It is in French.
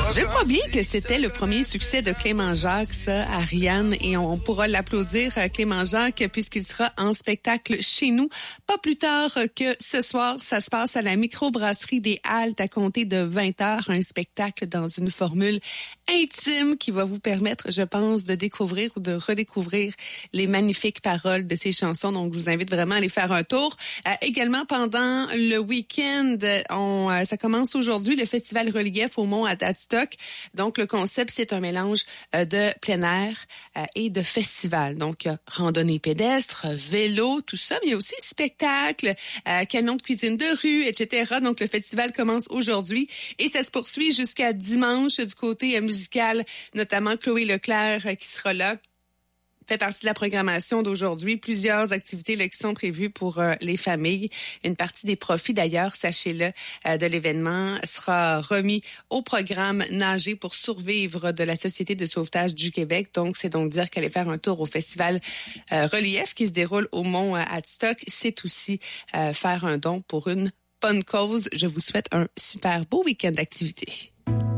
Je crois bien que c'était le premier succès de Clément Jacques, ça, Ariane, et on pourra l'applaudir, Clément Jacques, puisqu'il sera en spectacle chez nous. Pas plus tard que ce soir, ça se passe à la microbrasserie des Haltes à compter de 20h, un spectacle dans une formule intime qui va vous permettre, je pense, de découvrir ou de redécouvrir les magnifiques paroles de ces chansons. Donc, je vous invite vraiment à aller faire un tour. Également, pendant le week-end, ça commence aujourd'hui, le Festival Relief au Mont Adstock. Donc, le concept, c'est un mélange de plein air et de festival. Donc, randonnée pédestre, vélo, tout ça, mais il y a aussi spectacle, camion de cuisine de rue, etc. Donc, le festival commence aujourd'hui et ça se poursuit jusqu'à dimanche du côté musical, notamment Chloé Leclerc qui sera là. Fait partie de la programmation d'aujourd'hui. Plusieurs activités là, qui sont prévues pour les familles. Une partie des profits, d'ailleurs, sachez-le, de l'événement sera remis au programme Nager pour survivre de la Société de sauvetage du Québec. Donc, c'est donc dire qu'aller faire un tour au festival Relief qui se déroule au Mont Adstock, c'est aussi faire un don pour une bonne cause. Je vous souhaite un super beau week-end d'activités.